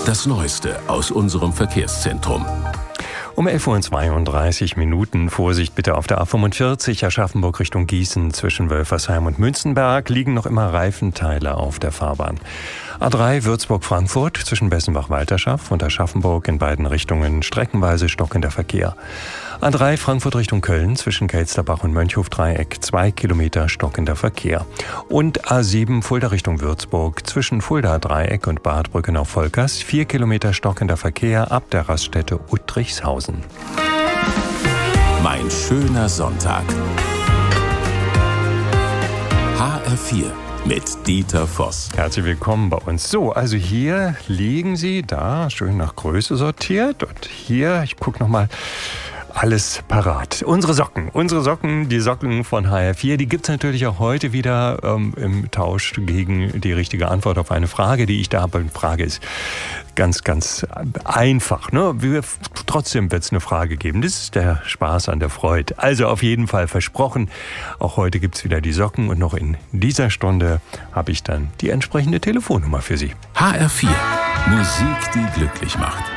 Das Neueste aus unserem Verkehrszentrum. Um 11:32 Uhr. Vorsicht bitte auf der A45 Aschaffenburg Richtung Gießen zwischen Wölfersheim und Münzenberg liegen noch immer Reifenteile auf der Fahrbahn. A3 Würzburg-Frankfurt zwischen Bessenbach-Walterschaft und Aschaffenburg in beiden Richtungen streckenweise stockender Verkehr. A3 Frankfurt Richtung Köln zwischen Kelsterbach und Mönchhof-Dreieck 2 Kilometer stockender Verkehr. Und A7 Fulda Richtung Würzburg zwischen Fulda-Dreieck und Bad Brückenau-Volkers 4 Kilometer stockender Verkehr ab der Raststätte Uttrichshausen. Mein schöner Sonntag. HR4 mit Dieter Voss. Herzlich willkommen bei uns. So, also hier liegen sie, da schön nach Größe sortiert. Und hier, ich gucke nochmal, alles parat. Unsere Socken, die Socken von HR4, die gibt es natürlich auch heute wieder im Tausch gegen die richtige Antwort auf eine Frage, die ich da habe. Die Frage ist ganz, ganz einfach. Ne? Trotzdem wird es eine Frage geben. Das ist der Spaß an der Freude. Also auf jeden Fall versprochen, auch heute gibt es wieder die Socken und noch in dieser Stunde habe ich dann die entsprechende Telefonnummer für Sie. HR4, Musik, die glücklich macht.